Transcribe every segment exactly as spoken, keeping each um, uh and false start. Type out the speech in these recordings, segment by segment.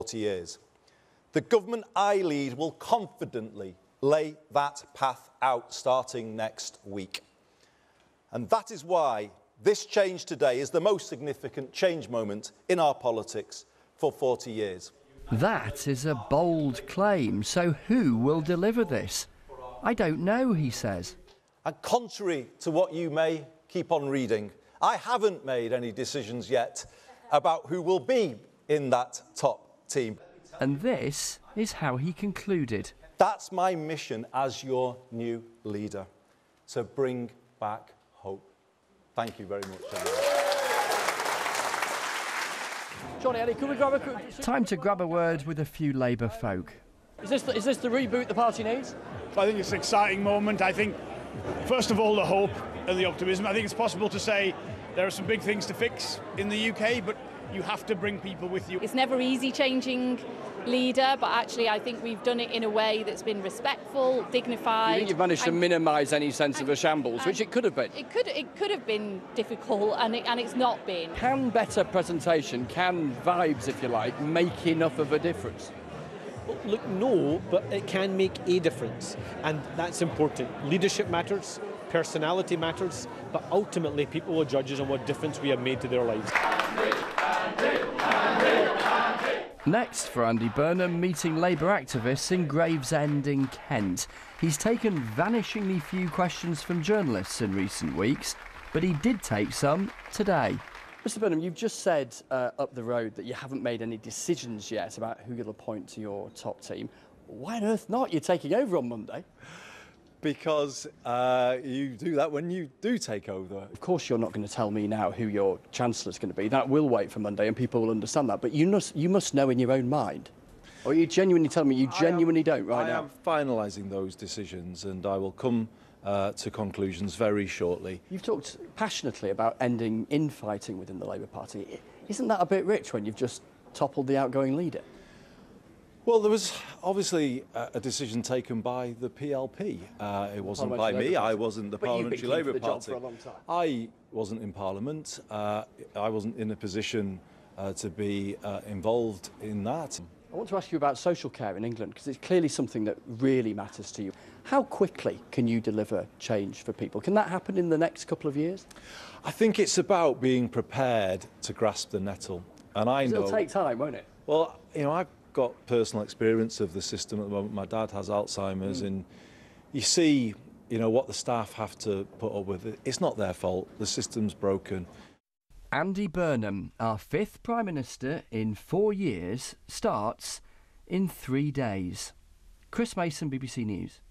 forty years. The government I lead will confidently lay that path out starting next week. And that is why this change today is the most significant change moment in our politics for forty years. That is a bold claim. So who will deliver this? I don't know, he says. And contrary to what you may keep on reading, I haven't made any decisions yet about who will be in that top team. And this is how he concluded. That's my mission as your new leader, to bring back hope. Thank you very much, General. Johnny, Eddie, could we grab a... Time to grab a word with a few Labour folk. Is this, the, is this the reboot the party needs? I think it's an exciting moment. I think, first of all, the hope and the optimism. I think it's possible to say there are some big things to fix in the U K, but you have to bring people with you. It's never easy changing leader, but actually I think we've done it in a way that's been respectful, dignified. You think you've managed to minimise any sense and, of a shambles, which it could have been? It could, it could have been difficult, and, it, and it's not been. Can better presentation, can vibes, if you like, make enough of a difference? Well, look, no, but it can make a difference, and that's important. Leadership matters, personality matters, but ultimately people will judge us on what difference we have made to their lives. Next for Andy Burnham, meeting Labour activists in Gravesend in Kent. He's taken vanishingly few questions from journalists in recent weeks, but he did take some today. Mr Burnham, you've just said uh, up the road that you haven't made any decisions yet about who you'll appoint to your top team. Why on earth not? You're taking over on Monday. Because uh, you do that when you do take over. Of course you're not going to tell me now who your Chancellor's going to be. That will wait for Monday and people will understand that. But you must, you must know in your own mind. Or are you genuinely telling me you genuinely am, don't right I now? I am finalising those decisions and I will come uh, to conclusions very shortly. You've talked passionately about ending infighting within the Labour Party. Isn't that a bit rich when you've just toppled the outgoing leader? Well, there was obviously a, a decision taken by the P L P. Uh, it wasn't by me. I wasn't the Parliamentary Labour Party. I wasn't in Parliament. Uh, I wasn't in a position uh, to be uh, involved in that. I want to ask you about social care in England, because it's clearly something that really matters to you. How quickly can you deliver change for people? Can that happen in the next couple of years? I think it's about being prepared to grasp the nettle. And I know... It'll take time, won't it? Well, you know, I've got personal experience of the system at the moment. My dad has Alzheimer's, mm. and you see, you know, what the staff have to put up with. It's not their fault. The system's broken. Andy Burnham, our fifth Prime Minister in four years, starts in three days. Chris Mason, B B C News.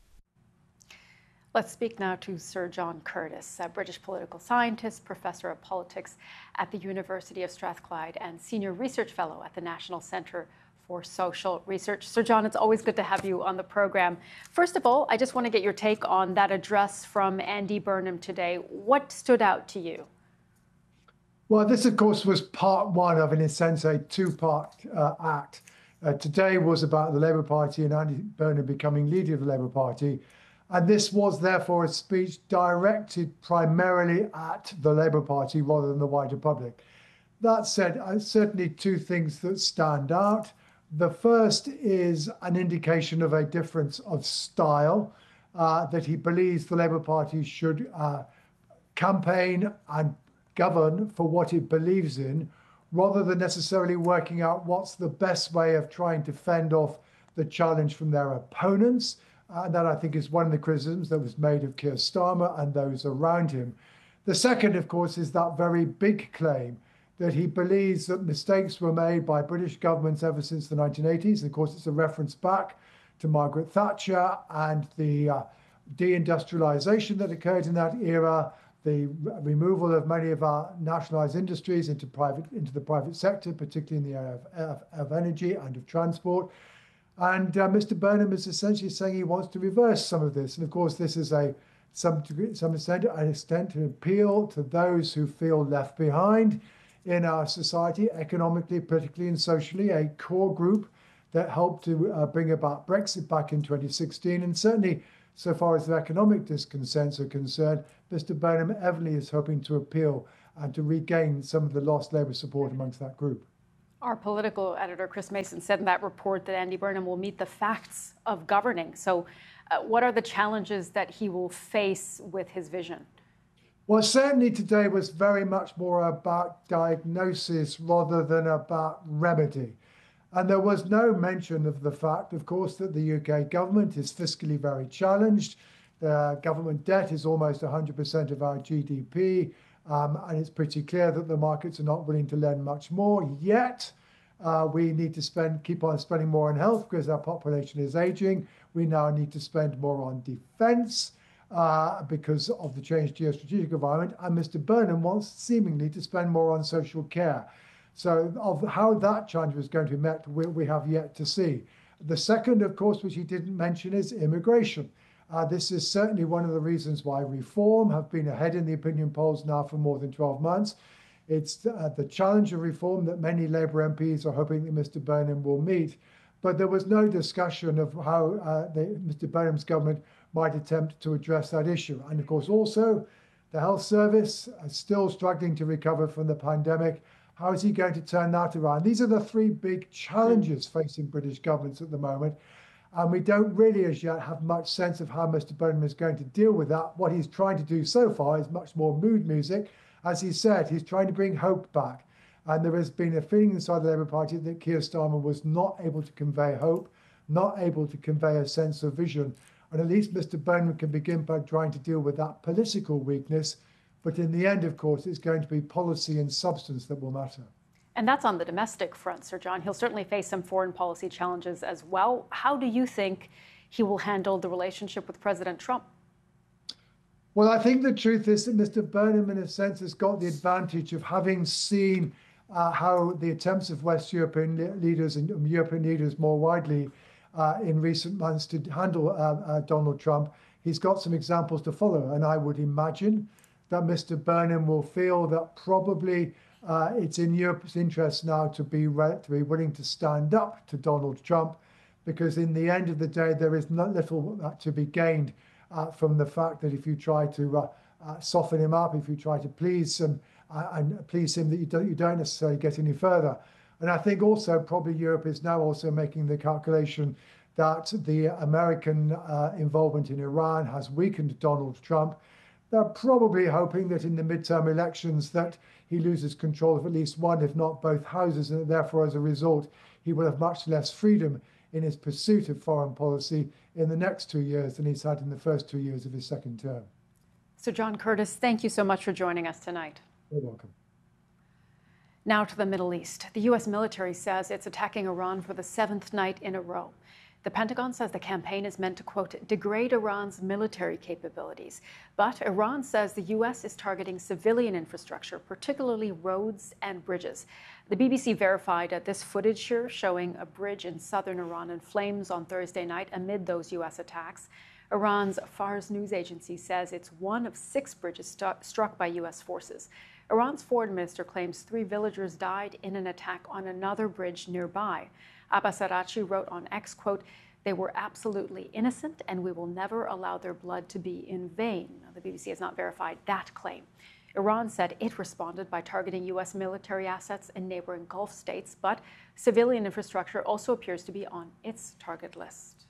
Let's speak now to Sir John Curtis, a British political scientist, professor of politics at the University of Strathclyde and senior research fellow at the National Centre for Social Research. Sir John, it's always good to have you on the programme. First of all, I just want to get your take on that address from Andy Burnham today. What stood out to you? Well, this, of course, was part one of, in a sense, a two-part uh, act. Uh, today was about the Labour Party and Andy Burnham becoming leader of the Labour Party. And this was, therefore, a speech directed primarily at the Labour Party rather than the wider public. That said, uh, certainly two things that stand out. The first is an indication of a difference of style, uh, that he believes the Labour Party should uh, campaign and govern for what it believes in, rather than necessarily working out what's the best way of trying to fend off the challenge from their opponents. Uh, and that, I think, is one of the criticisms that was made of Keir Starmer and those around him. The second, of course, is that very big claim that he believes that mistakes were made by British governments ever since the nineteen eighties. And of course, it's a reference back to Margaret Thatcher and the uh, deindustrialization that occurred in that era, the removal of many of our nationalised industries into private into the private sector, particularly in the area of, of, of energy and of transport. And uh, Mister Burnham is essentially saying he wants to reverse some of this. And of course, this is a some degree, some extent, an extent to appeal to those who feel left behind in our society, economically, politically, and socially, a core group that helped to uh, bring about Brexit back in twenty sixteen. And certainly, so far as the economic discontents are concerned, Mister Burnham evidently is hoping to appeal and to regain some of the lost Labour support amongst that group. Our political editor, Chris Mason, said in that report that Andy Burnham will meet the facts of governing. So uh, what are the challenges that he will face with his vision? Well, certainly today was very much more about diagnosis rather than about remedy. And there was no mention of the fact, of course, that the U K government is fiscally very challenged. The government debt is almost one hundred percent of our G D P. Um, and it's pretty clear that the markets are not willing to lend much more. Yet, uh, we need to spend, keep on spending more on health because our population is aging. We now need to spend more on defense uh, because of the changed geostrategic environment. And Mister Burnham wants seemingly to spend more on social care. So of how that challenge was going to be met, we, we have yet to see. The second, of course, which he didn't mention, is immigration. Uh, this is certainly one of the reasons why reform have been ahead in the opinion polls now for more than twelve months. It's uh, the challenge of reform that many Labour M Ps are hoping that Mister Burnham will meet. But there was no discussion of how uh, the, Mister Burnham's government might attempt to address that issue. And of course, also, the health service is still struggling to recover from the pandemic. How is he going to turn that around? These are the three big challenges facing British governments at the moment. And we don't really as yet have much sense of how Mister Burnham is going to deal with that. What he's trying to do so far is much more mood music. As he said, he's trying to bring hope back. And there has been a feeling inside the Labour Party that Keir Starmer was not able to convey hope, not able to convey a sense of vision. And at least Mister Burnham can begin by trying to deal with that political weakness. But in the end, of course, it's going to be policy and substance that will matter. And that's on the domestic front, Sir John. He'll certainly face some foreign policy challenges as well. How do you think he will handle the relationship with President Trump? Well, I think the truth is that Mister Burnham, in a sense, has got the advantage of having seen uh, how the attempts of West European le- leaders and um, European leaders more widely uh, in recent months to handle uh, uh, Donald Trump. He's got some examples to follow. And I would imagine that Mister Burnham will feel that probably Uh, it's in Europe's interest now to be re- to be willing to stand up to Donald Trump, because in the end of the day, there is not little uh, to be gained uh, from the fact that if you try to uh, uh, soften him up, if you try to please him uh, and please him, that you don't you don't necessarily get any further. And I think also probably Europe is now also making the calculation that the American uh, involvement in Iran has weakened Donald Trump. They're probably hoping that in the midterm elections that he loses control of at least one, if not both houses, and therefore, as a result, he will have much less freedom in his pursuit of foreign policy in the next two years than he's had in the first two years of his second term. Sir John Curtis, thank you so much for joining us tonight. You're welcome. Now to the Middle East. The U S military says it's attacking Iran for the seventh night in a row. The Pentagon says the campaign is meant to, quote, degrade Iran's military capabilities. But Iran says the U S is targeting civilian infrastructure, particularly roads and bridges. The B B C verified uh, this footage here showing a bridge in southern Iran in flames on Thursday night amid those U S attacks. Iran's Fars news agency says it's one of six bridges stu- struck by U S forces. Iran's foreign minister claims three villagers died in an attack on another bridge nearby. Abbas Araghchi wrote on X, quote, they were absolutely innocent and we will never allow their blood to be in vain. Now, the B B C has not verified that claim. Iran said it responded by targeting U S military assets in neighboring Gulf states, but civilian infrastructure also appears to be on its target list.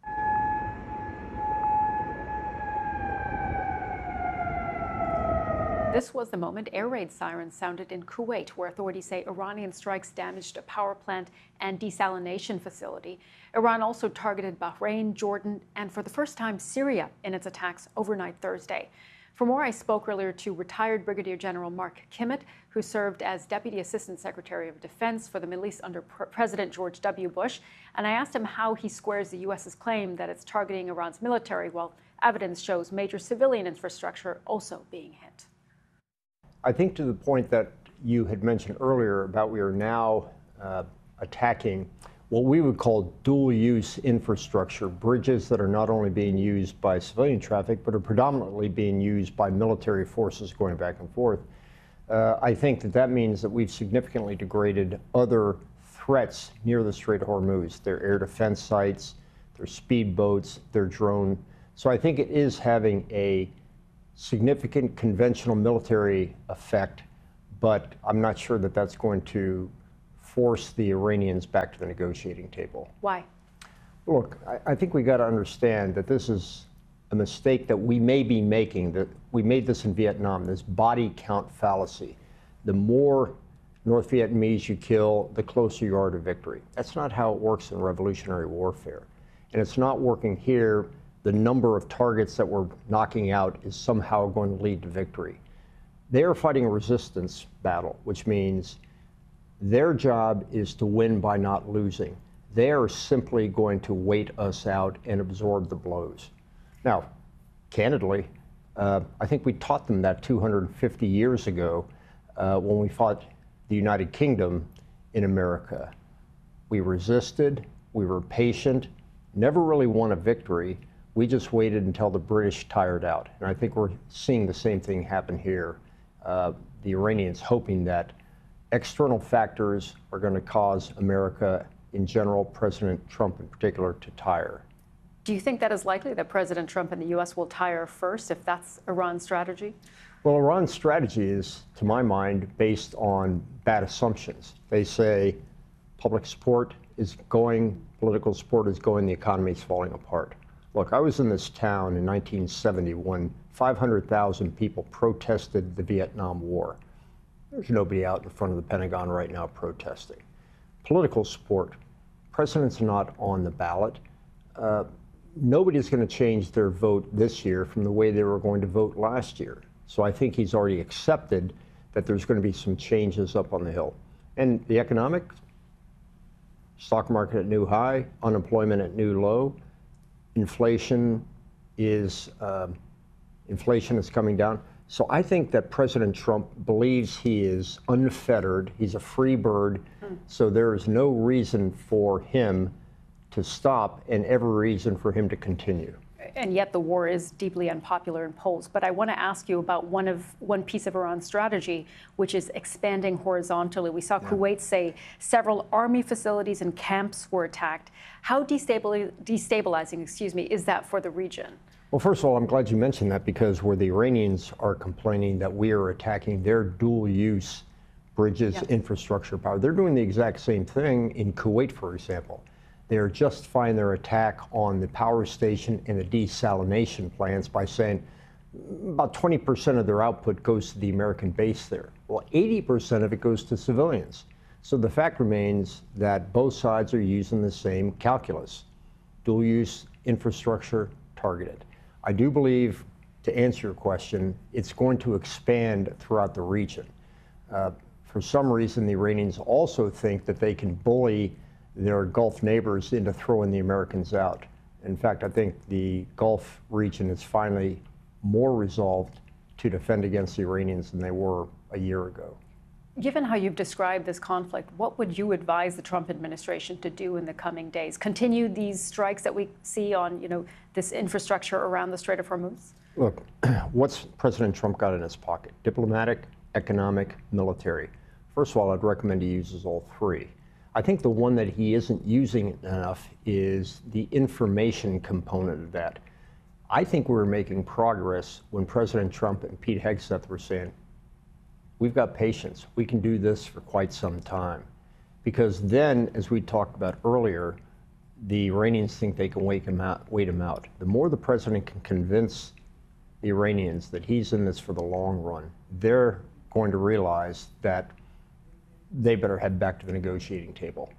This was the moment air raid sirens sounded in Kuwait, where authorities say Iranian strikes damaged a power plant and desalination facility. Iran also targeted Bahrain, Jordan, and for the first time, Syria in its attacks overnight Thursday. For more, I spoke earlier to retired Brigadier General Mark Kimmitt, who served as Deputy Assistant Secretary of Defense for the Middle East under Pr- President George W. Bush, and I asked him how he squares the U S's claim that it's targeting Iran's military, while evidence shows major civilian infrastructure also being hit. I think to the point that you had mentioned earlier about we are now uh, attacking what we would call dual-use infrastructure, bridges that are not only being used by civilian traffic, but are predominantly being used by military forces going back and forth. Uh, I think that that means that we've significantly degraded other threats near the Strait of Hormuz, their air defense sites, their speedboats, their drone. So I think it is having a significant conventional military effect, but I'm not sure that that's going to force the Iranians back to the negotiating table. Why? Look, I, I think we got to understand that this is a mistake that we may be making, that we made this in Vietnam, this body count fallacy. The more North Vietnamese you kill, the closer you are to victory. That's not how it works in revolutionary warfare. And it's not working here. The number of targets that we're knocking out is somehow going to lead to victory. They are fighting a resistance battle, which means their job is to win by not losing. They are simply going to wait us out and absorb the blows. Now, candidly, uh, I think we taught them that two hundred fifty years ago uh, when we fought the United Kingdom in America. We resisted, we were patient, never really won a victory. We just waited until the British tired out. And I think we're seeing the same thing happen here. Uh, the Iranians hoping that external factors are going to cause America in general, President Trump in particular, to tire. Do you think that is likely, that President Trump and the U S will tire first, if that's Iran's strategy? Well, Iran's strategy is, to my mind, based on bad assumptions. They say public support is going, political support is going, the economy is falling apart. Look, I was in this town in nineteen seventy when five hundred thousand people protested the Vietnam War. There's nobody out in front of the Pentagon right now protesting. Political support. Presidents are not on the ballot. Uh, nobody's going to change their vote this year from the way they were going to vote last year. So I think he's already accepted that there's going to be some changes up on the Hill. And the economic, stock market at new high, unemployment at new low, inflation is, uh, inflation is coming down. So I think that President Trump believes he is unfettered, he's a free bird, mm. so there is no reason for him to stop and every reason for him to continue. And yet the war is deeply unpopular in polls. But I want to ask you about one of one piece of Iran's strategy, which is expanding horizontally. We saw yeah. Kuwait say several army facilities and camps were attacked. How destabilizing, destabilizing, excuse me, is that for the region? Well, first of all, I'm glad you mentioned that, because where the Iranians are complaining that we are attacking their dual-use bridges, yeah. infrastructure power, they're doing the exact same thing in Kuwait, for example. They're justifying their attack on the power station and the desalination plants by saying about twenty percent of their output goes to the American base there. Well, eighty percent of it goes to civilians. So the fact remains that both sides are using the same calculus, dual-use infrastructure targeted. I do believe, to answer your question, it's going to expand throughout the region. Uh, for some reason, the Iranians also think that they can bully their Gulf neighbors into throwing the Americans out. In fact, I think the Gulf region is finally more resolved to defend against the Iranians than they were a year ago. Given how you've described this conflict, what would you advise the Trump administration to do in the coming days? Continue these strikes that we see on, you know, this infrastructure around the Strait of Hormuz? Look, what's President Trump got in his pocket? Diplomatic, economic, military. First of all, I'd recommend he uses all three. I think the one that he isn't using enough is the information component of that. I think we were making progress when President Trump and Pete Hegseth were saying, we've got patience. We can do this for quite some time. Because then, as we talked about earlier, the Iranians think they can wait him out. Wait him out. The more the president can convince the Iranians that he's in this for the long run, they're going to realize that they better head back to the negotiating table.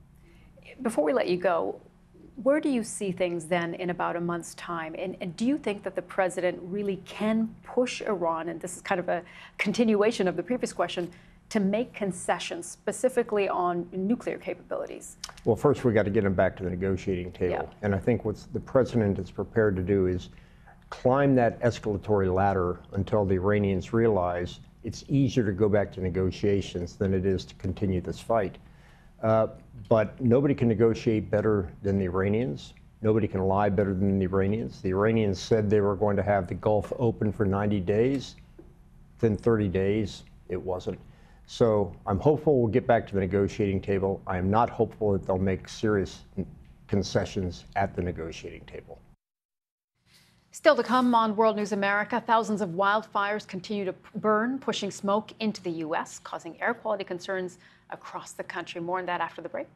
Before we let you go, where do you see things then in about a month's time? And, and do you think that the president really can push Iran, and this is kind of a continuation of the previous question, to make concessions specifically on nuclear capabilities? Well, first we got to get him back to the negotiating table. Yeah. And I think what the president is prepared to do is climb that escalatory ladder until the Iranians realize it's easier to go back to negotiations than it is to continue this fight. Uh, but nobody can negotiate better than the Iranians. Nobody can lie better than the Iranians. The Iranians said they were going to have the Gulf open for ninety days. Within thirty days, it wasn't. So I'm hopeful we'll get back to the negotiating table. I am not hopeful that they'll make serious concessions at the negotiating table. Still to come on World News America, thousands of wildfires continue to burn, pushing smoke into the U S, causing air quality concerns across the country. More on that after the break.